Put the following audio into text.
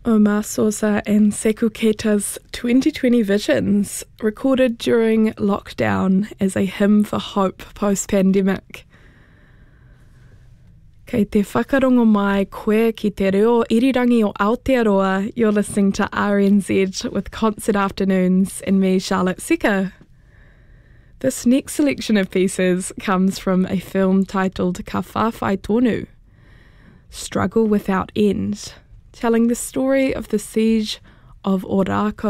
Omar Sosa and Sekou Keita's 2020 Visions, recorded during lockdown as a hymn for hope post-pandemic. Kei te whakarongo mai koe ki te reo irirangi o Aotearoa, you're listening to RNZ with Concert Afternoons and me, Charlotte Sika. This next selection of pieces comes from a film titled Ka Whawhai Tonu, Struggle Without End, telling the story of the siege of Orako